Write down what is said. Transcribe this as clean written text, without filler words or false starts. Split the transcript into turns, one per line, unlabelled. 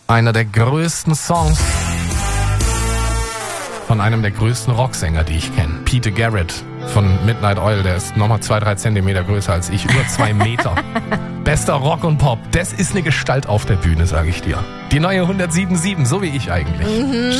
Einer der größten Songs von einem der größten Rocksänger, die ich kenne. Peter Garrett von Midnight Oil. Der ist nochmal 2-3 Zentimeter größer als ich. Über 2 Meter. Bester Rock und Pop. Das ist eine Gestalt auf der Bühne, sage ich dir. Die neue 107.7, so wie ich eigentlich.